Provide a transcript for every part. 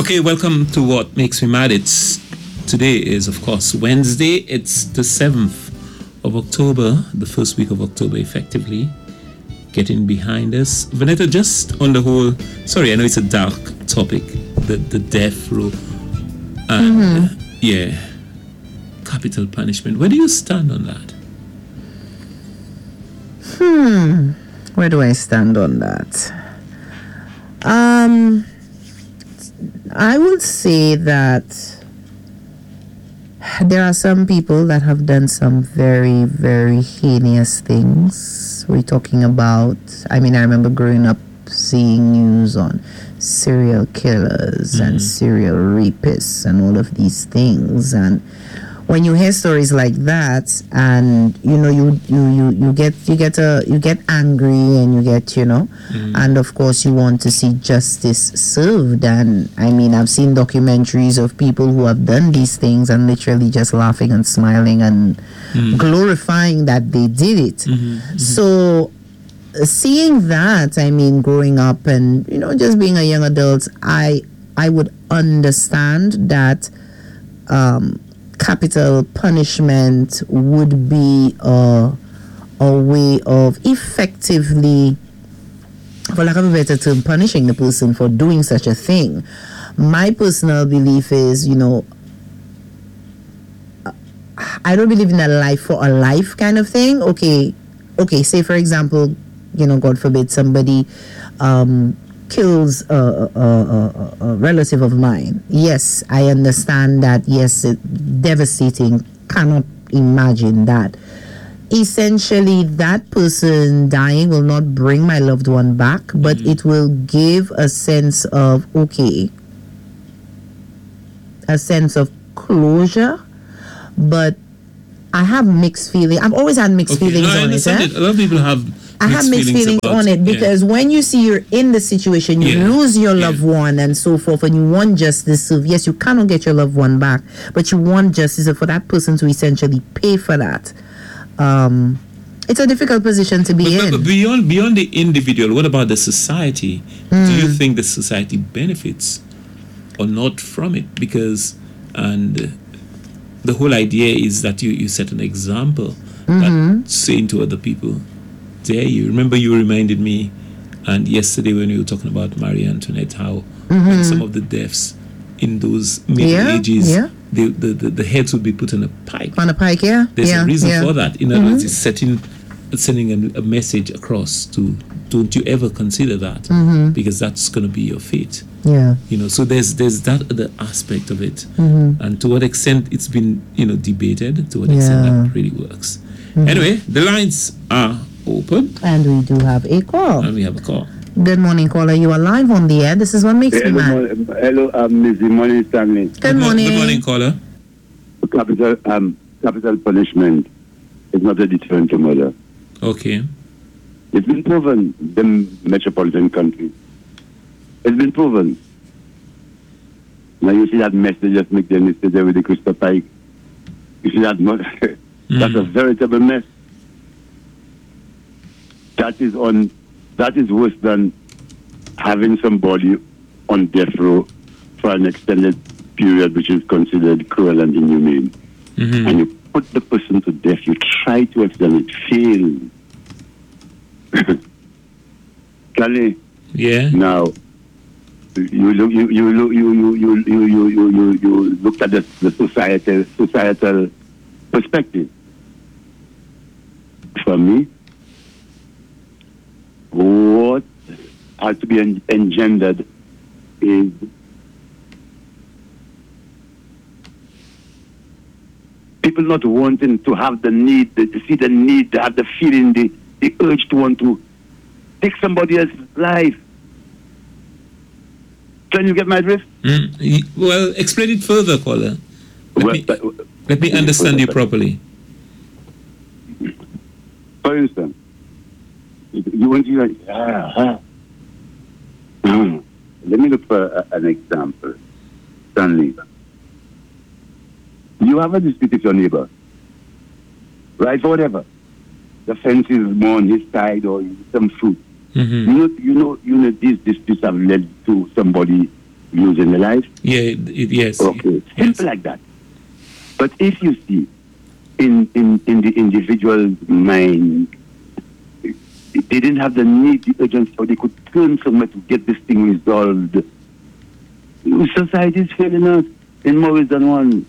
Okay, welcome to What Makes Me Mad. Today is, of course, Wednesday. It's the 7th of October, the first week of October, effectively getting behind us. Vanetta, just on the whole, sorry, I know it's a dark topic, the death row, and capital punishment. Where do you stand on that? Where do I stand on that? I would say that there are some people that have done some very, very heinous things. We're talking about, I remember growing up seeing news on serial killers and serial rapists and all of these things. And when you hear stories like that, and you get angry, and you get and of course you want to see justice served. And I've seen documentaries of people who have done these things and literally just laughing and smiling and glorifying that they did it. So seeing that, growing up and just being a young adult, I would understand that capital punishment would be a way of effectively, for lack of a better term, punishing the person for doing such a thing. My personal belief is, I don't believe in a life for a life kind of thing. Okay, say for example, God forbid, somebody kills a relative of mine. Yes, I understand that. Yes, it's devastating. Cannot imagine that. Essentially, that person dying will not bring my loved one back, but it will give a sense of, a sense of closure. But I have mixed feelings. I've always had mixed feelings on it. A lot of people have. I have mixed feelings on it because when you see you're in the situation, you lose your loved one and so forth, and you want justice. So yes, you cannot get your loved one back, but you want justice for that person to essentially pay for that. It's a difficult position to be in. But beyond the individual, what about the society? Do you think the society benefits or not from it? Because the whole idea is that you set an example, that saying to other people, dare you. Remember, you reminded me, and yesterday when we were talking about Marie Antoinette, how some of the deaths in those Middle Ages, the heads would be put on a pike. On a pike, There's a reason for that. In other words, it's sending a message across to, don't you ever consider that, because that's going to be your fate. So there's that other aspect of it, and to what extent it's been debated, to what extent that really works. Anyway, the lines are open, and we do have a call. And we have a call. Good morning, caller. You are live on the air. This is What Makes Me Mad. Hello, Ms. Morning Stanley. Good morning. Good morning, caller. Capital punishment is not a deterrent to murder. Okay. It's been proven in the metropolitan country. It's been proven. Now you see that mess they just make them yesterday with the Crystal Pike. You see that that's a veritable mess. That is worse than having somebody on death row for an extended period, which is considered cruel and inhumane. And you put the person to death. You try to extend it, fail. Kelly. Yeah. Now you look at the societal perspective. For me, what has to be engendered is people not wanting to have the need, to see the need, to have the feeling, the urge to want to take somebody else's life. Can you get my drift? Well, explain it further, caller. Let me understand you properly. For instance, you want to like, let me look for an example. Stanley, you have a dispute with your neighbor, right? For whatever, the fence is more on his side or some fruit. You know, these disputes have led to somebody losing their life? Yes. Okay, Yes. simple like that. But if you see in the individual's mind, they didn't have the need, the urgency, or they could turn somewhere to get this thing resolved. Society is failing us in more ways than one.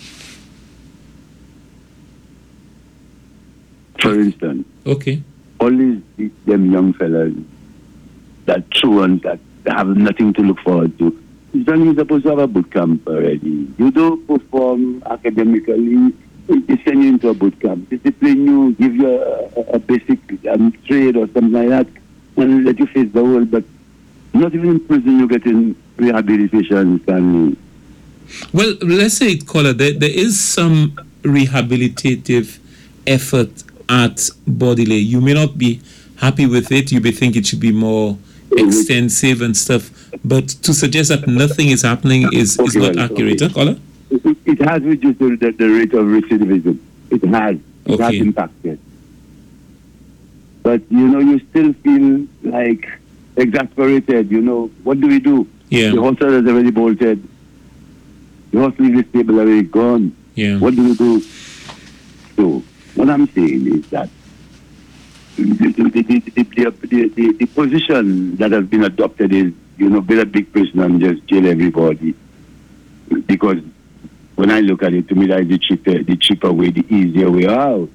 For instance, Okay. all these them young fellas that truants that have nothing to look forward to. You're supposed to have a boot camp already. You don't perform academically, they send you into a boot camp, discipline you, give you a basic trade or something like that, and let you face the world. But not even in prison you get in rehabilitation, Stanley. Well, let's say, Caller, there is some rehabilitative effort at Bodily. You may not be happy with it. You may think it should be more extensive and stuff. But to suggest that nothing is happening is not accurate, huh, Caller? It has reduced the rate of recidivism. It has Okay. impacted. But, you still feel like exasperated, What do we do? Yeah. The hostel has already bolted. The hostel is stable already gone. Yeah. What do we do? So, what I'm saying is that the position that has been adopted is, build a big prison and just jail everybody. Because when I look at it, to me, that is the cheaper way, the easier way out.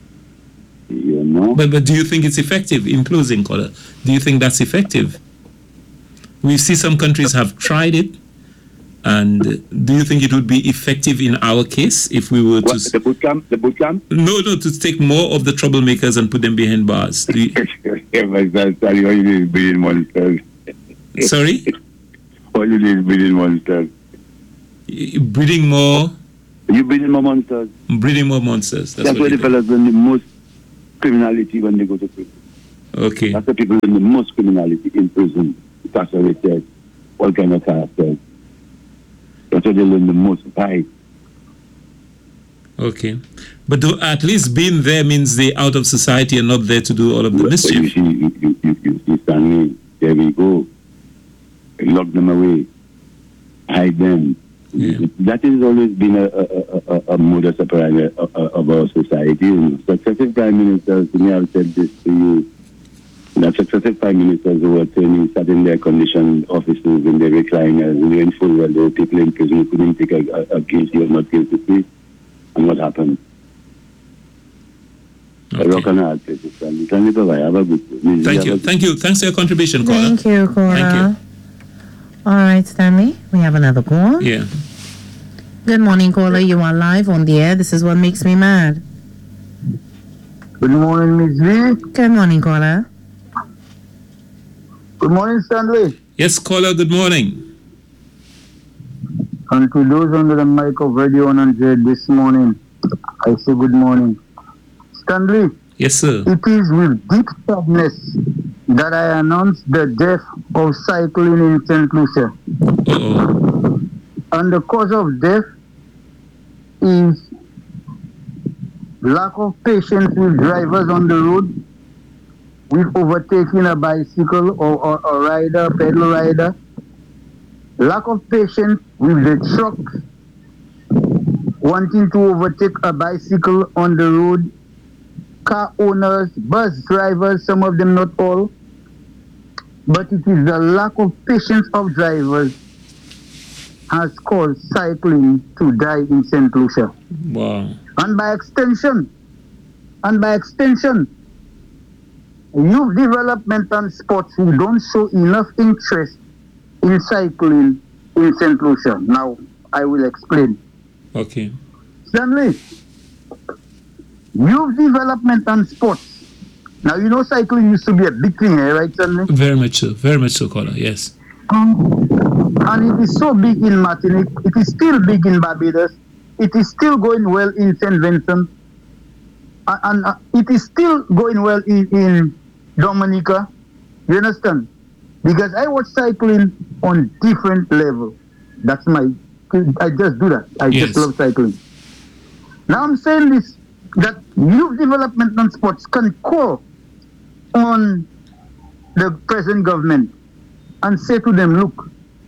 But do you think it's effective in closing, Caller? Do you think that's effective? We see some countries have tried it. And do you think it would be effective in our case if we were to... The boot camp? No, to take more of the troublemakers and put them behind bars. Sorry, all you need is breeding monsters. Sorry? All you need is breeding monsters. Breeding more... You breeding more monsters. Breeding more monsters. That's why the fellas learn the most criminality when they go to prison. Okay. That's the people learn the most criminality in prison. Incarcerated, all kind of characters. That's why they learn the most right. Okay. But at least being there means they're out of society and not there to do all of the mischief. You see, Stanley, there we go. Lock them away. Hide them. Yeah. That has always been a modus operandi of our society. Successive prime ministers, to me, I've said this to you, that successive prime ministers who were sat in their conditioned offices in their recliners, knowing full well there were people in prison who couldn't take a guilty or not guilty plea. And what happened? Okay. Have a good Thank you. Thanks for your contribution, Caller. Thank you, Cora. Thank you. All right, Stanley, we have another call. Yeah. Good morning, caller. You are live on the air. This is what makes me mad. Good morning, Ms. Lee. Good morning, caller. Good morning, Stanley. Yes, Caller, good morning. And to those under the mic of Radio 100 this morning, I say good morning. Stanley, Yes, sir. it is with deep sadness that I announce the death of cycling in St. Lucia. Uh-oh. And the cause of death is lack of patience with drivers on the road, with overtaking a bicycle or a rider, pedal rider, lack of patience with the truck wanting to overtake a bicycle on the road, car owners, bus drivers, some of them, not all, but it is the lack of patience of drivers has caused cycling to die in St. Lucia. Wow. And by extension, youth development and sports who don't show enough interest in cycling in St. Lucia. Now, I will explain. Okay. Stanley, youth development and sports. Now, you know cycling used to be a big thing here, right, Stanley? Very much so, Caller. Yes. And it is so big in Martinique. It is still big in Barbados. It is still going well in St. Vincent. And it is still going well in Dominica. You understand? Because I watch cycling on different levels. I just do that. I Yes. just love cycling. Now I'm saying this, that youth development and sports can call on the present government and say to them, look,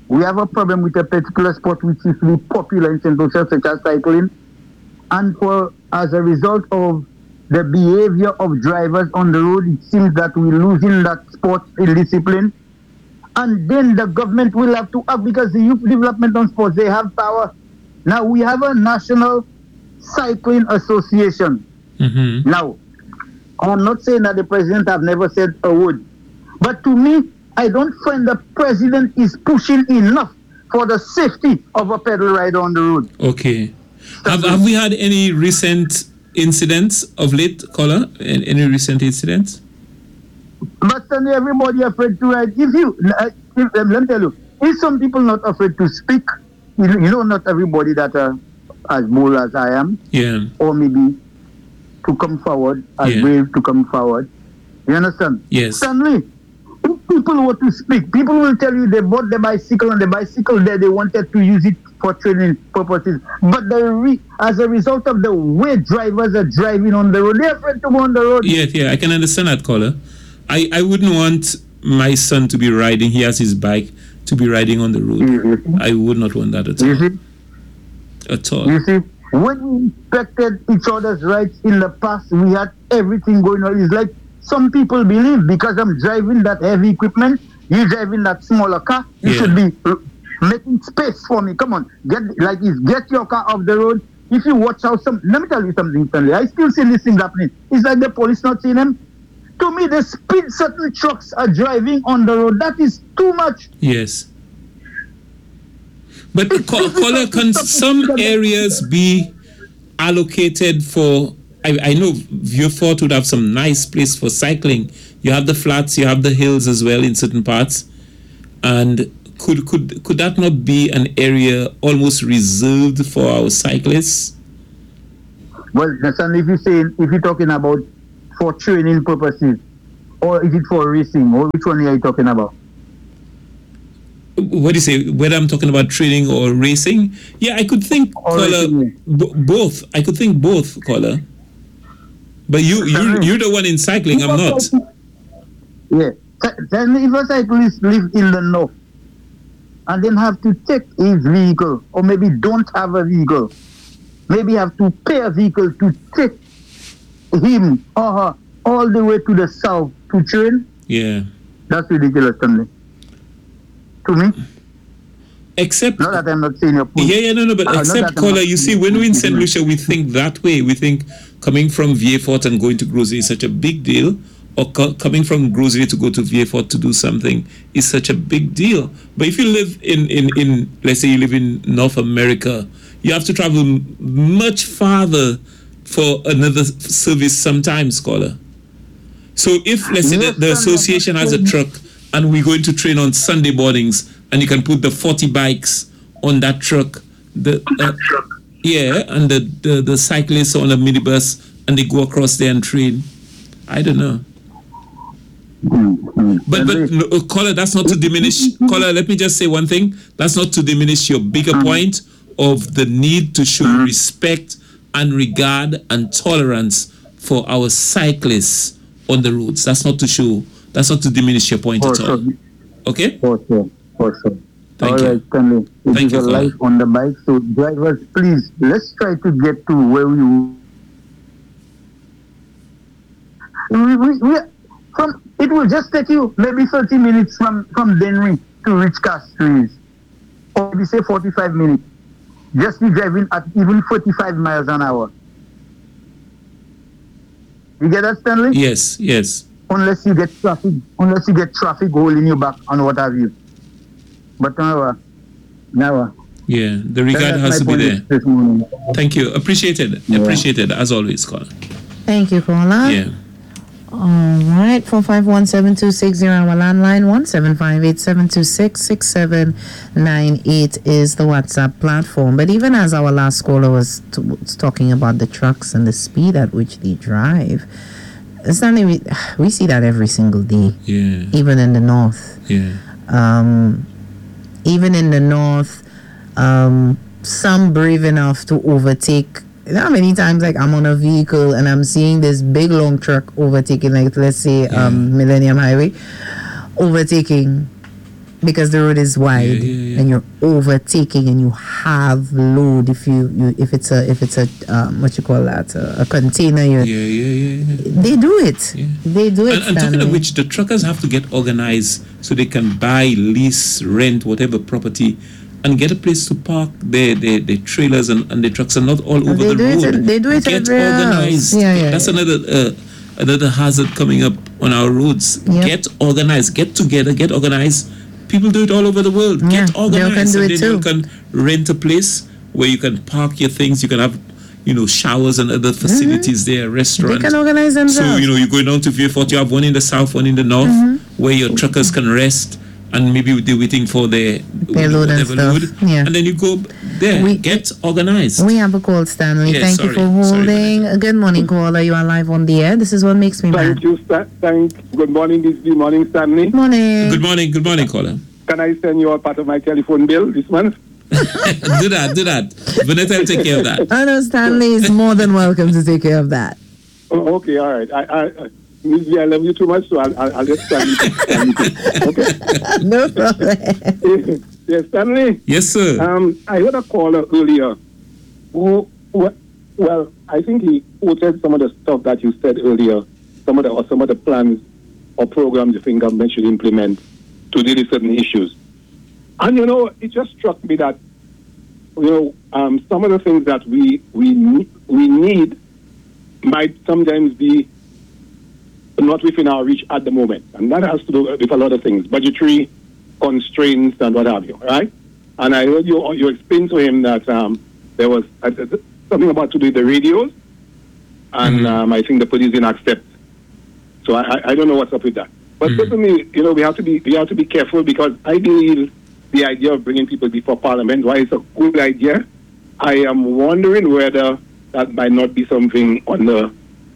we have a problem with a particular sport which is really popular in St. Lucia, such as cycling. And as a result of the behavior of drivers on the road, it seems that we're losing that sport in discipline. And then the government will have to act because the Youth Development on Sports, they have power. Now we have a National Cycling Association. Mm-hmm. Now, I'm not saying that the president have never said a word. But to me, I don't find the president is pushing enough for the safety of a pedal rider on the road. Okay. Have we had any recent incidents of late, caller? Any recent incidents? But then everybody afraid to ride. Let me tell you, if some people not afraid to speak, not everybody that are as bold as I am, Yeah. or maybe to come forward, as brave to come forward. You understand? Yes. Stanley, if people were to speak, people will tell you they bought the bicycle and the bicycle there, they wanted to use it for training purposes. But as a result of the way drivers are driving on the road, they're afraid to go on the road. Yeah, I can understand that, caller. I wouldn't want my son to be riding, he has his bike, to be riding on the road. Mm-hmm. I would not want that at all. You see? At all. You see, when we respected each other's rights in the past, we had everything going on. It's like some people believe because I'm driving that heavy equipment, you're driving that smaller car, you should be making space for me. Come on, get your car off the road. If you watch out, let me tell you something, Stanley. I still see these things happening. It's like the police not seeing them. To me, the speed certain trucks are driving on the road, that is too much. Yes. But caller, can some areas be allocated for? I know Vieux-Fort would have some nice place for cycling. You have the flats, you have the hills as well in certain parts, and could that not be an area almost reserved for our cyclists? Well, if you're talking about for training purposes, or is it for racing, or which one are you talking about? What do you say? Whether I'm talking about training or racing? Yeah, I could think, caller, both. I could think both, caller. But you're the one in cycling. I'm not. Yeah. Tell me, if a cyclist live in the north and then have to take his vehicle, or maybe don't have a vehicle, maybe have to pay a vehicle to take him or her all the way to the south to train. Yeah. That's ridiculous, Stanley. To me. Except, not that I'm not saying your point. No, but except, caller, you see, when we're in St. Lucia, we think that way. We think coming from Vieux-Fort and going to Gros-Islet is such a big deal, or coming from Gros-Islet to go to Vieux-Fort to do something is such a big deal. But if you live in let's say you live in North America, you have to travel much farther for another service sometimes, caller. So if, let's say, the association has a truck and we're going to train on Sunday mornings, and you can put the 40 bikes on that truck, and the cyclists on a minibus, and they go across there and train. I don't know. But no, caller, that's not to diminish. Caller, let me just say one thing. That's not to diminish your bigger point of the need to show respect and regard and tolerance for our cyclists on the roads. That's not to diminish your point at all. Okay? For sure. Thank you. Stanley. It is a life on the bike. So drivers, please, let's try to get to where we it will just take you maybe 30 minutes from Dennery to reach Castries. Or maybe say 45 minutes. Just be driving at even 45 miles an hour. You get that, Stanley? Yes. Unless you get traffic holding you back and what have you. But never. Yeah, the regard has to be there. Thank you. Appreciated. Yeah. Appreciated, as always, caller. Thank you, caller. Yeah. All right, 451-7260 our landline, 1-758-726-6798 is the WhatsApp platform. But even as our last caller was talking about the trucks and the speed at which they drive, Stanley, we see that every single day. Yeah. Even in the north. Yeah. Even in the north, some brave enough to overtake. You know how many times like I'm on a vehicle and I'm seeing this big long truck overtaking, like let's say Millennium Highway, overtaking because the road is wide and you're overtaking and you have load. If if it's a what you call that, a container, they do it. Yeah. They do it. And talking of which, the truckers have to get organized so they can buy, lease, rent, whatever property, and get a place to park their trailers and their trucks, and not all over the road. They do it Get everywhere organized. else. That's another hazard coming up on our roads. Yep. Get organized. Get together. Get organized. People do it all over the world. Yeah, Get organized. they can do And it then you too. can rent a place where you can park your things. You can have, showers and other facilities there, restaurants. They can organize themselves. So, you're going down to Vieux-Fort, you have one in the south, one in the north, where your truckers can rest, and maybe they're waiting for their load and stuff. Yeah. And then you go there. Get organized. We have a call, Stanley. Yeah, Thank you for holding. Good morning, caller. You are live on the air. This is what makes me mad. Thank you, good morning. Good morning, Stanley. Morning. Good morning, caller. Can I send you a part of my telephone bill this month? do that. Vanessa will take care of that. I know Stanley is more than welcome to take care of that. Oh, okay, all right. Miss V, I love you too much, so I'll just Stanley. Okay. No problem. Yes, Stanley. Yes, sir. I heard a caller earlier who, well, I think he quoted some of the stuff that you said earlier, some of the plans or programs you think government should implement to deal with certain issues. And it just struck me that some of the things that we need might sometimes be not within our reach at the moment, and that has to do with a lot of things, budgetary constraints and what have you, right? And I heard you explain to him that there was something about to do with the radios, and I think the police didn't accept. So I don't know what's up with that. But certainly, we have to be careful, because I believe the idea of bringing people before Parliament, while it's a good idea, I am wondering whether that might not be something on the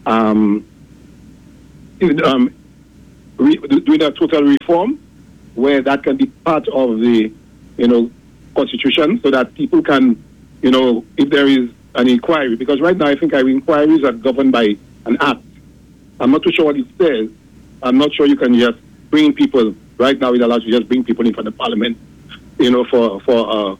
doing a total reform, where that can be part of the constitution, so that people can if there is an inquiry, because right now I think our inquiries are governed by an act. I'm not too sure what it says. I'm not sure you can just bring people right now. It's allowed to just bring people in front of Parliament, for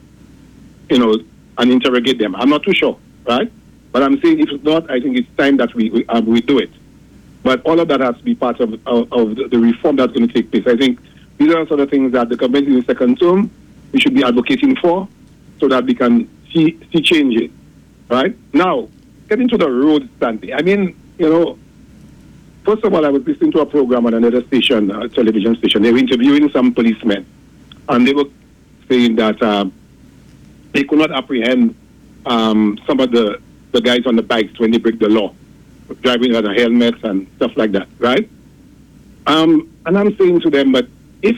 and interrogate them. I'm not too sure, right? But I'm saying if not, I think it's time that we do it. But all of that has to be part of the reform that's going to take place. I think these are sort of things that the government in the second term we should be advocating for, so that we can see changes, right? Now, getting to the road, Stanley. I mean, first of all, I was listening to a program on another station, a television station. They were interviewing some policemen, and they were saying that they could not apprehend some of the guys on the bikes when they break the law, driving without a helmet and stuff like that, right? And I'm saying to them, but if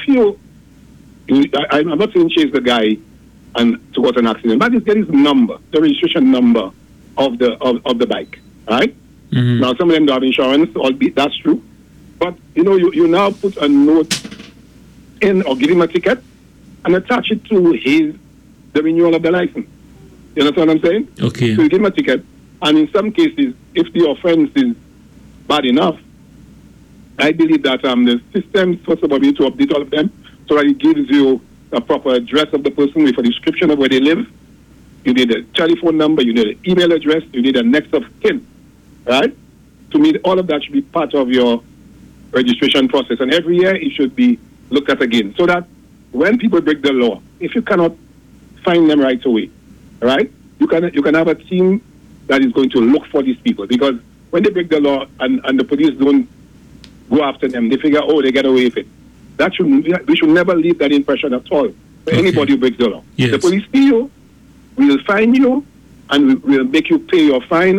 I'm not saying chase the guy and to go to an accident, but get his number, the registration number of the bike, right? Mm-hmm. Now, some of them don't have insurance, albeit that's true. But, you now put a note in or give him a ticket and attach it to the renewal of the license. You understand what I'm saying? Okay. So you give him a ticket, and in some cases, if the offense is bad enough, I believe that the system, first of all, we need to update all of them so that it gives you a proper address of the person with a description of where they live. You need a telephone number, you need an email address, you need a next of kin, right? To me, all of that should be part of your registration process. And every year, it should be looked at again, so that when people break the law, if you cannot find them right away, right, you can have a team that is going to look for these people. Because when they break the law and the police don't go after them, they figure, they get away with it. We should never leave that impression at all for anybody who breaks the law. Yes. The police see you, we'll find you, and we'll make you pay your fine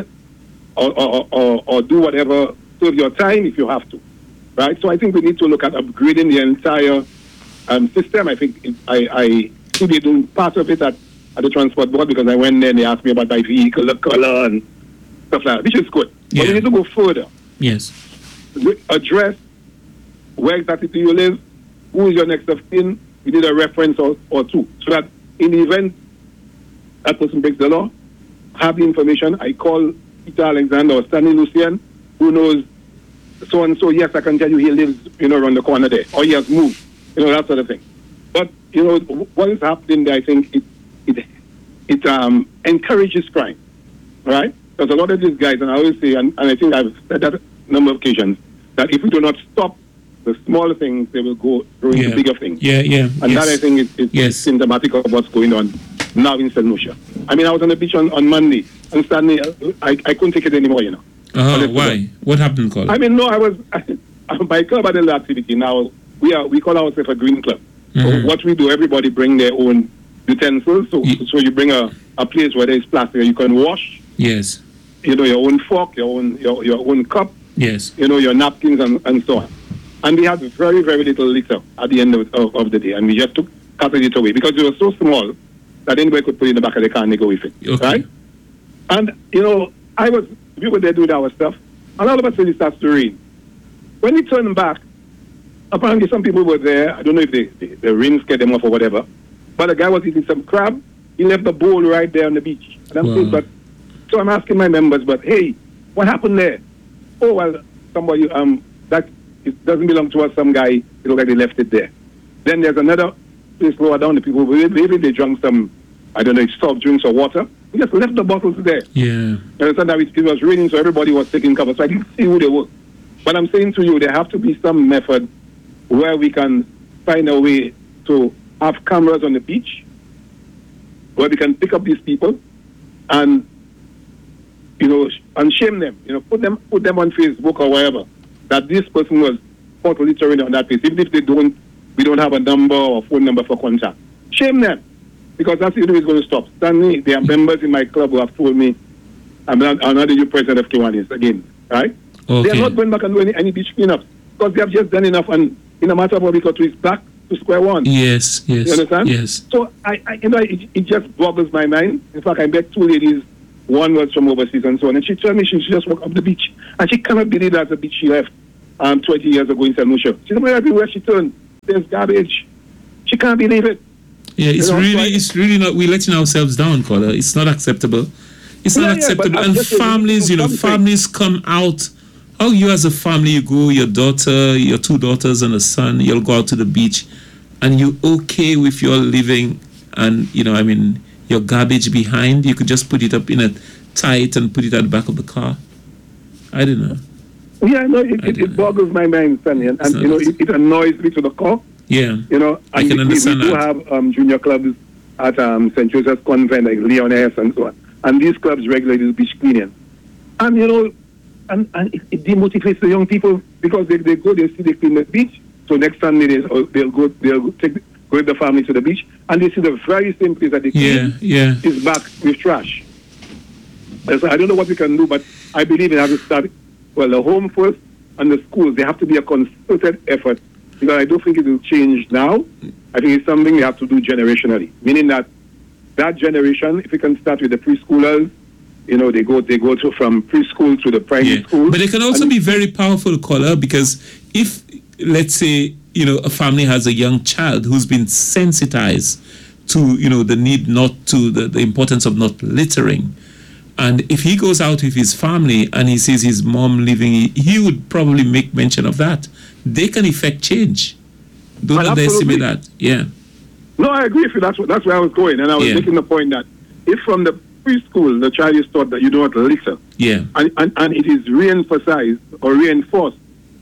or do whatever, serve your time if you have to, right? So I think we need to look at upgrading the entire system. I think I think they're doing part of it at the transport board, because I went there and they asked me about my vehicle, the color and stuff like that, which is good. Yeah. But we need to go further. Yes. Address where exactly do you live, who is your next of kin. We need a reference or two, so that in the event that person breaks the law, have the information. I call Peter Alexander or Stanley Lucien, who knows so and so. Yes, I can tell you he lives, around the corner there, or he has moved, that sort of thing. But what is happening there, I think it encourages crime, right? Because a lot of these guys, and I always say, and I think I've said that a number of occasions, that if we do not stop the small things, they will go into bigger things. And that, I think, is symptomatic of what's going on now in St. Lucia. I mean, I was on the beach on Monday, and suddenly I couldn't take it anymore, Why? What happened, Colin? I mean, no, my club had a little activity. Now, we call ourselves a green club. So what we do, everybody bring their own utensils. So you bring a place where there is plastic you can wash. Yes. Your own fork, your own cup. Yes. Your napkins and so on. And we had very, very little litter at the end of the day. And we just cut it away because it was so small that anybody could put it in the back of the car and they go with it. Okay. Right? And, we were there doing our stuff. And all of a sudden it starts to rain. When we turned back, apparently some people were there. I don't know if the rain scared them off or whatever. But the guy was eating some crab. He left the bowl right there on the beach. And I'm saying, so I'm asking my members, but hey, what happened there? Oh, well, somebody, that it doesn't belong to us. Some guy, it looked like they left it there. Then there's another place lower down. The people, maybe they drank some, I don't know, soft drinks or water. They just left the bottles there. Yeah. And understand that it was raining, so everybody was taking cover. So I didn't see who they were. But I'm saying to you, there have to be some method where we can find a way to have cameras on the beach, where we can pick up these people and, and shame them, put them on Facebook or wherever, that this person was caught littering on that place, even if we don't have a number or phone number for contact. Shame them, because that's the only way it's going to stop. Stanley, there are members in my club who have told me, I'm not the new president of Kiwanis again, right? Okay. They are not going back and do any beach cleanups, because they have just done enough, and in a matter of a week or two, it's back to square one. Yes. You understand? Yes. So, it just boggles my mind. In fact, I met two ladies. One was from overseas and so on. And she told me she just walked up the beach. And she cannot believe that's the beach she left 20 years ago in St. Lucia. She said, everywhere she turned, there's garbage. She can't believe it. Yeah, it's really not, we're letting ourselves down, Colin. It's not acceptable. It's not acceptable. And families, families come out. How you as a family, you go, your daughter, your two daughters and a son, you'll go out to the beach and you're okay with your living and, your garbage behind. You could just put it up in a tight and put it at the back of the car. I don't know. Yeah, no, it boggles my mind, Sonny, and it annoys me to the core. Yeah, I can understand we do have junior clubs at St. Joseph's Convent, like Leoness and so on. And these clubs regulate this beach cleaning. And, and it demotivates the young people because they go, they see they clean the beach. So next Sunday they'll go with the family to the beach, and they see the very same place that they clean is back with trash. And so I don't know what we can do, but I believe it has to start. Well, the home first and the schools, they have to be a concerted effort, because I don't think it will change now. I think it's something we have to do generationally, meaning that generation, if we can start with the preschoolers, they go from preschool to the primary school. But they can also be very powerful, Colin, because if, let's say, a family has a young child who's been sensitized to, the need not to, the importance of not littering. And if he goes out with his family and he sees his mom living, he would probably make mention of that. They can effect change. Don't underestimate that. Yeah. No, I agree with you. That's where I was going. And I was making the point that if from the preschool the child is taught that you don't litter, and it is re-emphasized or reinforced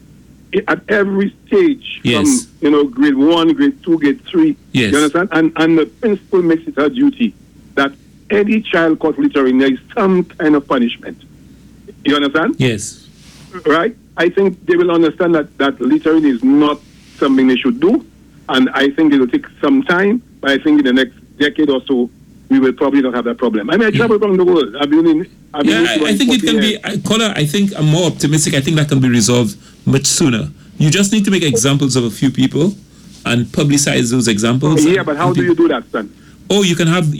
at every stage, from grade 1, grade 2, grade 3, you understand? And the principal makes it her duty that any child caught littering, there is some kind of punishment. You understand? Yes. Right? I think they will understand that littering is not something they should do, and I think it will take some time, but I think in the next decade or so, we will probably not have that problem. I mean, I travel around the world. I think it can be, Colin, I think I'm more optimistic. I think that can be resolved much sooner. You just need to make examples of a few people and publicize those examples. Yeah, but how do you do that, son? Oh, we can have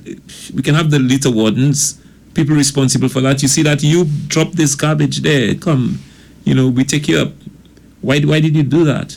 the litter wardens, people responsible for that. You see that you drop this garbage there, come, we take you up. Why did you do that?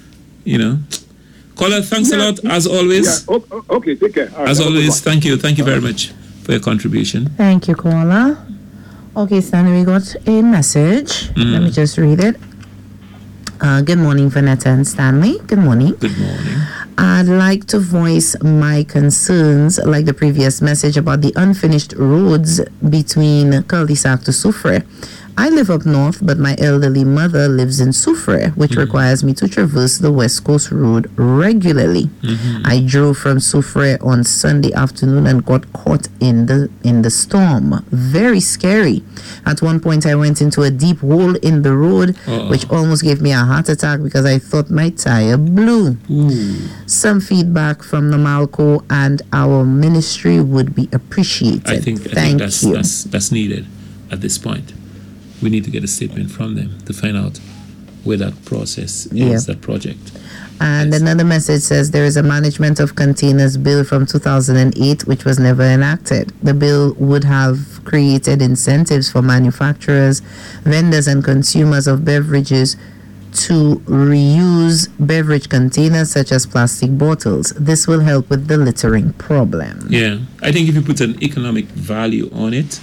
Colin, thanks a lot, as always. Yeah. Okay, take care. All right, as always, thank you very much for your contribution. Thank you, Koala. Okay, Stanley, we got a message. Let me just read it. Good morning, Vanetta and Stanley. Good morning. Good morning. I'd like to voice my concerns, like the previous message, about the unfinished roads between Cul-de-sac to Soufrière. I live up north, but my elderly mother lives in Soufrière, which requires me to traverse the West Coast Road regularly. I drove from Soufrière on Sunday afternoon and got caught in the storm. Very scary. At one point, I went into a deep hole in the road, which almost gave me a heart attack because I thought my tire blew. Some feedback from Namalco and our ministry would be appreciated. I think that's needed at this point. We need to get a statement from them to find out where that process is, that project. And another message says there is a management of containers bill from 2008 which was never enacted. The bill would have created incentives for manufacturers, vendors and consumers of beverages to reuse beverage containers such as plastic bottles. This will help with the littering problem. Yeah, I think if you put an economic value on it,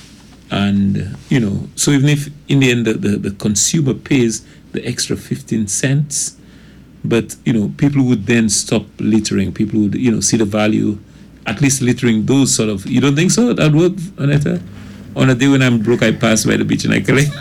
and so even if in the end the consumer pays the extra 15 cents, but people would then stop littering. People would see the value, at least littering those sort of. You don't think so? That would, Aneta? On a day when I'm broke, I pass by the beach and I collect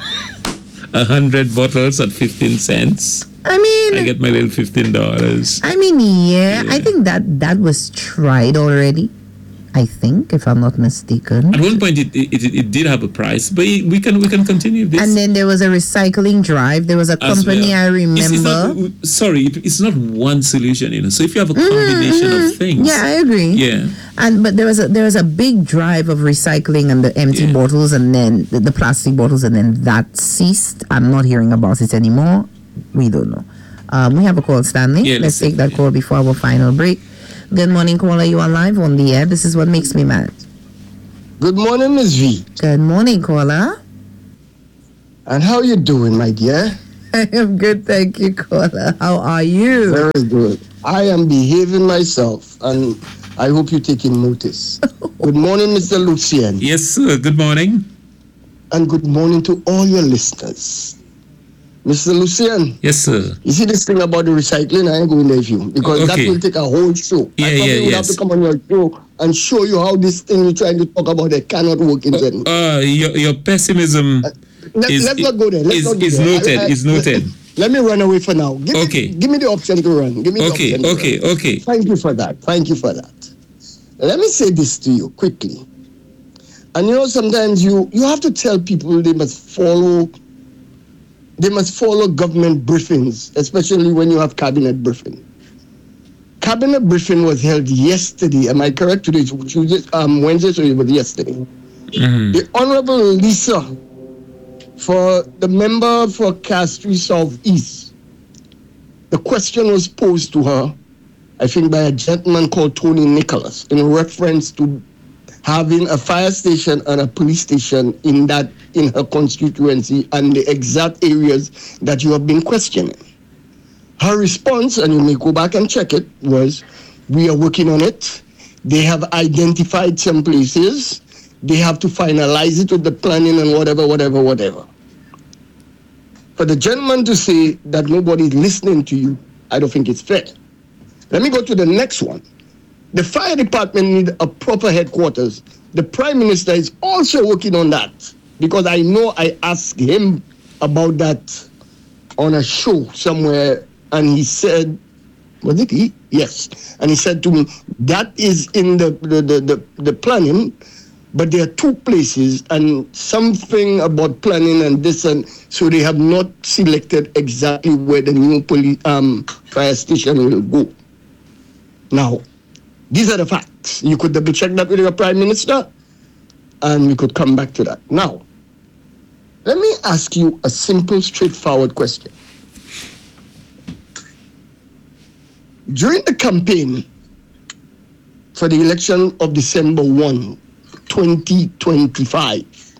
100 bottles at 15 cents. I get my little $15. I think that was tried already. I think, if I'm not mistaken. At one point, it did have a price, but we can continue this. And then there was a recycling drive. There was a company I remember. It's not one solution, So if you have a combination of things, yeah, I agree. Yeah. But there was a big drive of recycling and the empty bottles and then the plastic bottles, and then that ceased. I'm not hearing about it anymore. We don't know. We have a call, Stanley. Yeah, let's take that call before our final break. Good morning, caller. You are live on the air. This is what makes me mad. Good morning, Ms. V. Good morning, caller. And how you doing, my dear? I am good, thank you, caller. How are you? Very good. I am behaving myself, and I hope you're taking notice. Good morning, Mr. Lucien. Yes, sir. Good morning. And good morning to all your listeners. Mr. Lucien. Yes, sir. You see this thing about the recycling? I ain't going there with you because that will take a whole show. I would have to come on your show and show you how this thing you're trying to talk about it cannot work in general. Your pessimism let's not go there. Is noted. Let me run away for now. Give me the option to run. Give me the option to run. Okay. Thank you for that. Let me say this to you quickly. And sometimes you have to tell people they must follow government briefings, especially when you have cabinet briefing. Cabinet briefing was held yesterday. Am I correct? Today, Wednesday, so it was yesterday. The Honorable Lisa, for the member for Castries Southeast, the question was posed to her, I think by a gentleman called Tony Nicholas, in reference to having a fire station and a police station in her constituency and the exact areas that you have been questioning. Her response, and you may go back and check it, was, we are working on it. They have identified some places. They have to finalize it with the planning and whatever. For the gentleman to say that nobody's listening to you, I don't think it's fair. Let me go to the next one. The fire department need a proper headquarters. The Prime Minister is also working on that because I know I asked him about that on a show somewhere, and he said, was it he? Yes. And he said to me, that is in the planning, but there are two places and something about planning and this, and so they have not selected exactly where the new fire station will go. Now, these are the facts. You could double check that with your Prime Minister, and we could come back to that. Now, let me ask you a simple, straightforward question. During the campaign for the election of December 1, 2025,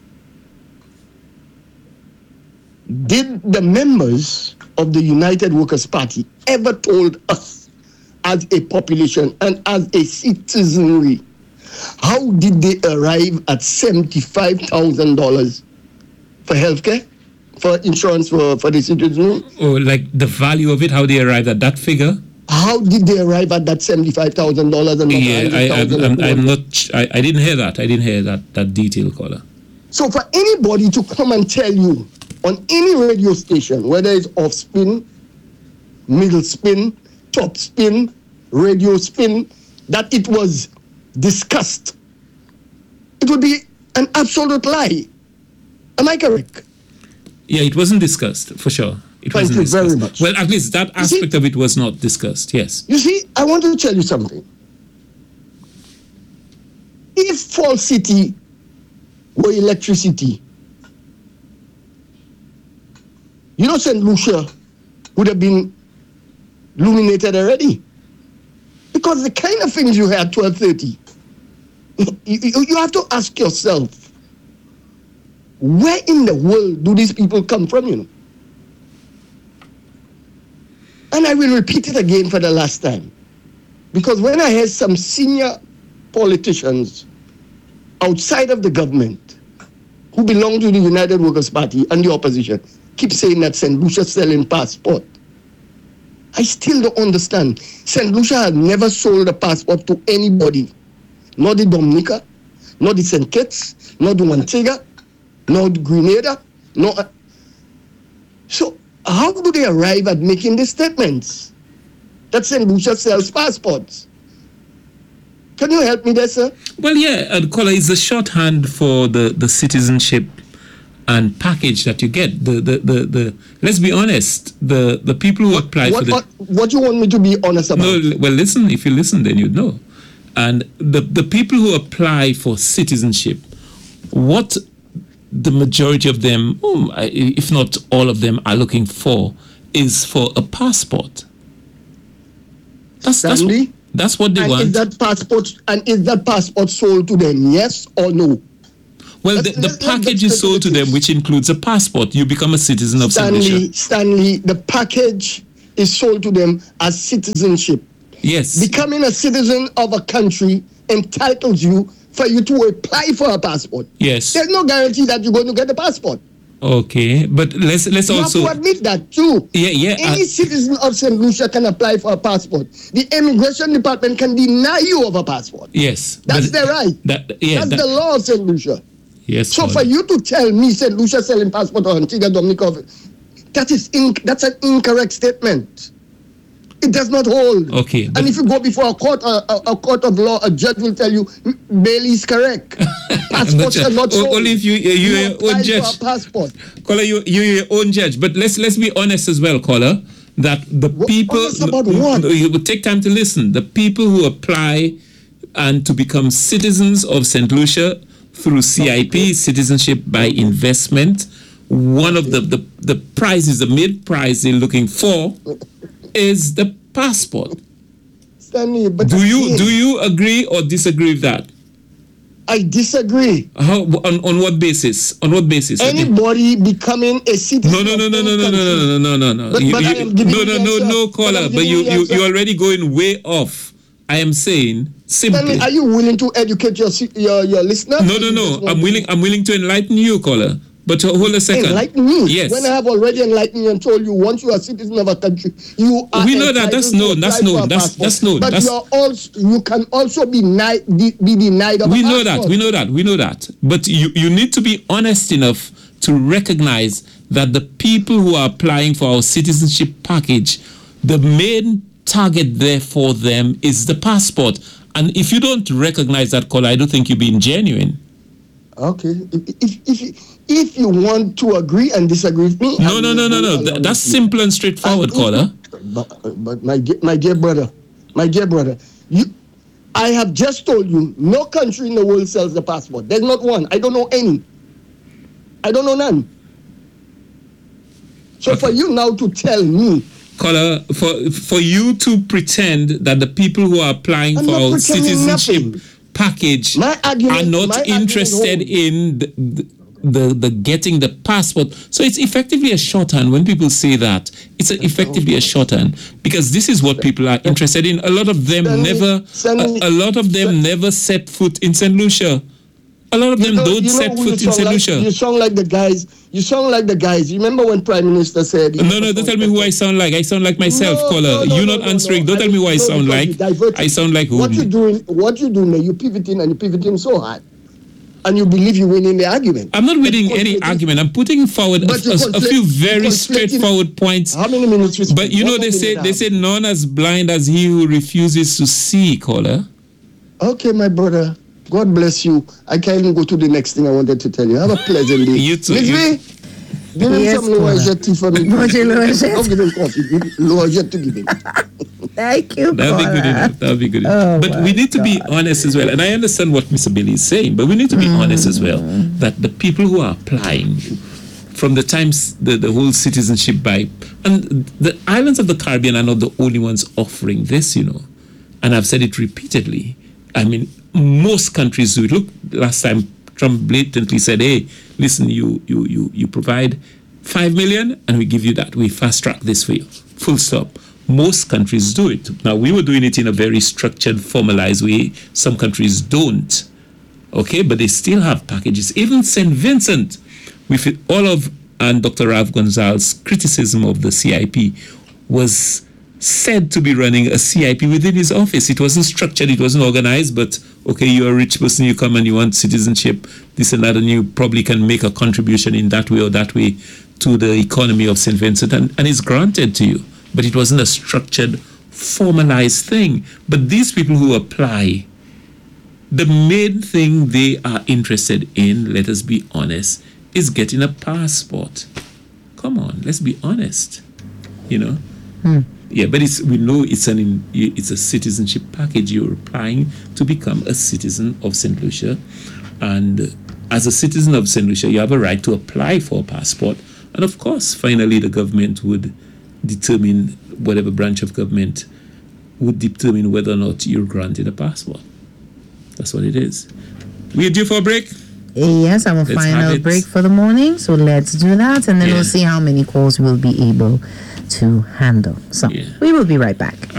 did the members of the United Workers' Party ever told us as a population and as a citizenry, how did they arrive at $75,000 for healthcare, for insurance for the citizenry? Or like the value of it, how they arrived at that figure? how did they arrive at that $75,000 and not I'm not. I didn't hear that. I didn't hear that detail, caller. So for anybody to come and tell you on any radio station, whether it's off spin, middle spin, top spin, radio spin, that it was discussed, it would be an absolute lie. Am I correct? Yeah, it wasn't discussed, for sure. Thank you very much. Well, at least that aspect of it was not discussed, yes. You see, I want to tell you something. If Fall City were electricity, you know St. Lucia would have been illuminated already. Because the kind of things you had at 12:30, you have to ask yourself, where in the world do these people come from, you know? And I will repeat it again for the last time. Because when I hear some senior politicians outside of the government who belong to the United Workers' Party and the opposition keep saying that St. Lucia selling passport, I still don't understand. St. Lucia has never sold a passport to anybody. Not the Dominica, not the St. Kitts, not the Montego, not the Grenada. So how do they arrive at making these statements that St. Lucia sells passports? Can you help me there, sir? Well, yeah, caller, is the shorthand for the citizenship and package that you get. The let's be honest, the people who apply for the... What you want me to be honest about? No, well, listen, if you listen, then you'd know. And the people who apply for citizenship, what the majority of them, if not all of them, are looking for is for a passport. That's what they want. Is that passport sold to them, yes or no? Well, the package is sold to them, which includes a passport. You become a citizen of Stanley, the package is sold to them as citizenship. Yes. Becoming a citizen of a country entitles you for you to apply for a passport. Yes. There's no guarantee that you're going to get a passport. Okay, but let's you also... You have to admit that too. Yeah. Any citizen of St. Lucia can apply for a passport. The immigration department can deny you of a passport. Yes. That's their right. That's the law of St. Lucia. Yes. So for you to tell me St. Lucia selling passport or Antigua Dominica, that's an incorrect statement. It does not hold. Okay. And if you go before a court of law, a judge will tell you Bailey is correct. Passports are not sold. Only if you're your own judge. For a passport. Caller, you're your own judge. But let's be honest as well, caller, that the people... Honest about what? You would take time to listen. The people who apply and to become citizens of St. Lucia through CIP, Citizenship by Investment, one of the prizes, the main prize they're looking for is the passport. Stanley, but do you agree or disagree with that? I disagree. How on what basis? On what basis? Anybody becoming a citizen? No, caller. But you're already going way off. I am saying simply. Stanley, are you willing to educate your listener? No. I'm willing to enlighten you, caller. But hold a second. Enlighten me. Yes. When I have already enlightened you and told you once you are a citizen of a country, you are. We know that. That's known. That's known. But you can also be denied of a passport. We know that. But you need to be honest enough to recognize that the people who are applying for our citizenship package, the main target there for them is the passport. And if you don't recognize that, caller, I don't think you're being genuine. Okay. If you want to agree and disagree with me... No. That's simple and straightforward, caller. But my dear brother, I have just told you, no country in the world sells the passport. There's not one. I don't know any. I don't know none. So for you now to tell me... Caller, for you to pretend that the people who are applying for our citizenship package are not interested in the getting the passport. So it's effectively a shorthand. When people say that, it's effectively a shorthand because this is what people are interested in. A lot of them never set foot in St. Lucia. A lot of them don't set foot in St. Lucia. You sound like the guys You sound like the guys. Remember when Prime Minister said... No, don't tell me who I sound like. I sound like myself, caller. You're not answering. Don't tell me who I sound like. I sound like who? What you doing now, you pivoting so hard. And you believe you win in the argument. I'm not winning any argument. I'm putting forward a few very straightforward points. How many minutes? But you know, they say none as blind as he who refuses to see, caller. Okay, my brother. God bless you. I can't even go to the next thing I wanted to tell you. Have a pleasant day. You too. Give him some Loagette tea for me. Don't give him coffee. Loagette to give him. Thank you. That'll be good enough. That'll be good enough. But we need to be honest as well. And I understand what Mr. Billy is saying, but we need to be honest as well that the people who are applying from the times the whole citizenship by, and the islands of the Caribbean are not the only ones offering this, you know. And I've said it repeatedly. I mean, most countries do it. Look, last time Trump blatantly said, hey, listen, you provide 5 million and we give you that. We fast track this for you. Full stop. Most countries do it. Now, we were doing it in a very structured, formalized way. Some countries don't. Okay, but they still have packages. Even St. Vincent, with all of and Dr. Rav Gonzalez's criticism of the CIP, was said to be running a CIP within his office. It wasn't structured, it wasn't organized, but okay, you're a rich person, you come and you want citizenship, this and that, and you probably can make a contribution in that way or that way to the economy of St. Vincent, and it's granted to you. But it wasn't a structured, formalized thing. But these people who apply, the main thing they are interested in, let us be honest, is getting a passport. Come on, let's be honest. You know? Yeah, but we know it's a citizenship package. You're applying to become a citizen of St. Lucia, and as a citizen of St. Lucia, you have a right to apply for a passport. And of course, finally, the government would determine, whatever branch of government would determine whether or not you're granted a passport. That's what it is. We're due for a break. Yes, I'm a final break for the morning, so let's do that, and then we'll see how many calls we'll be able to handle. So we will be right back.